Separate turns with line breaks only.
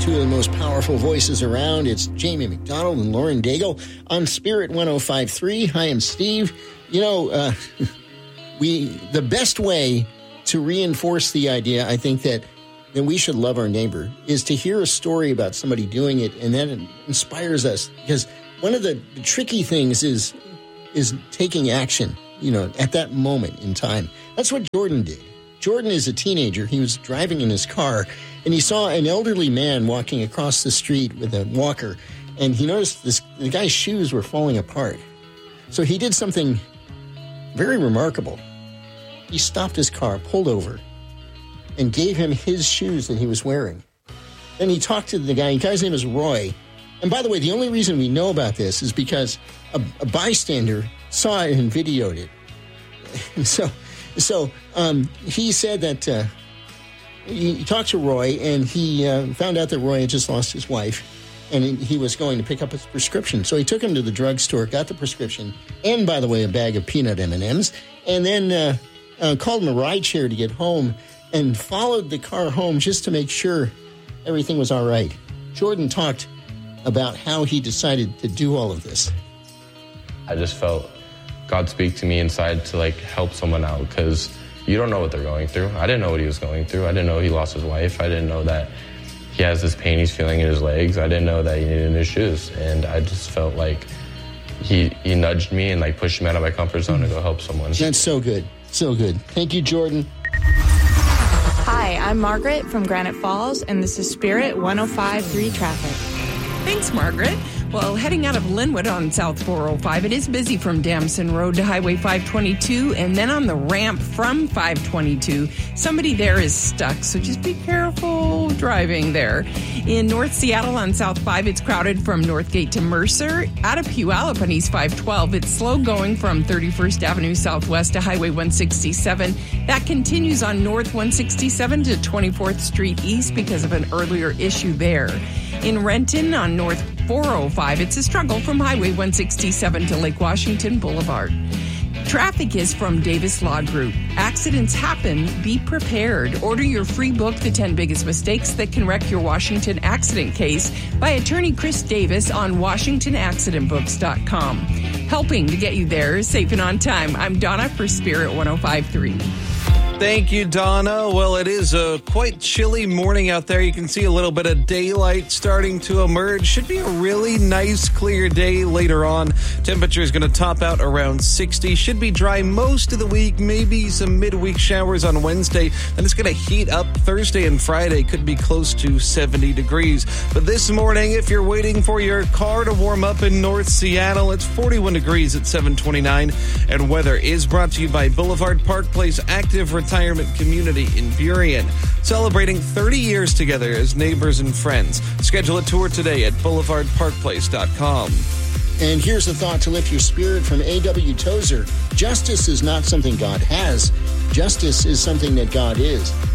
two of the most powerful voices around. It's Jamie McDonald and Lauren Daigle on Spirit 105.3. Hi, I'm Steve. You know, the best way to reinforce the idea, I think, that we should love our neighbor is to hear a story about somebody doing it, and that inspires us. Because one of the tricky things is taking action, you know, at that moment in time. That's what Jordan did. Jordan is a teenager. He was driving in his car, and he saw an elderly man walking across the street with a walker, and he noticed the guy's shoes were falling apart. So he did something very remarkable. He stopped his car, pulled over, and gave him his shoes that he was wearing. Then he talked to the guy. The guy's name is Roy. And by the way, the only reason we know about this is because a bystander saw it and videoed it. So he said that he talked to Roy, and he found out that Roy had just lost his wife, and he was going to pick up his prescription. So he took him to the drugstore, got the prescription, and, by the way, a bag of peanut M&Ms, and then called him a ride share to get home and followed the car home just to make sure everything was all right. Jordan talked about how he decided to do all of this.
I just felt God speak to me inside to, like, help someone out, because you don't know what they're going through. I didn't know what he was going through. I didn't know he lost his wife. I didn't know that he has this pain he's feeling in his legs. I didn't know that he needed new shoes. And I just felt like he nudged me and, like, pushed me out of my comfort zone to go help someone.
That's so good. So good. Thank you, Jordan.
Hi, I'm Margaret from Granite Falls, and this is Spirit 105.3 traffic.
Thanks, Margaret. Well, heading out of Linwood on South 405, it is busy from Damson Road to Highway 522, and then on the ramp from 522, somebody there is stuck, so just be careful driving there. In North Seattle on South 5, it's crowded from Northgate to Mercer. Out of Puyallup on East 512, it's slow going from 31st Avenue Southwest to Highway 167. That continues on North 167 to 24th Street East because of an earlier issue there. In Renton on North 405, it's a struggle from Highway 167 to Lake Washington Boulevard. Traffic is from Davis Law Group. Accidents happen. Be prepared. Order your free book, The 10 Biggest Mistakes That Can Wreck Your Washington Accident Case, by attorney Chris Davis on WashingtonAccidentBooks.com. Helping to get you there safe and on time. I'm Donna for Spirit 105.3.
Thank you, Donna. Well, it is a quite chilly morning out there. You can see a little bit of daylight starting to emerge. Should be a really nice, clear day later on. Temperature is going to top out around 60. Should be dry most of the week, maybe some midweek showers on Wednesday. Then it's going to heat up Thursday and Friday. Could be close to 70 degrees. But this morning, if you're waiting for your car to warm up in North Seattle, it's 41 degrees at 729. And weather is brought to you by Boulevard Park Place Active Retirement Community in Burien, celebrating 30 years together as neighbors and friends. Schedule a tour today at boulevardparkplace.com.
And here's a thought to lift your spirit from A.W. Tozer. Justice is not something God has. Justice is something that God is.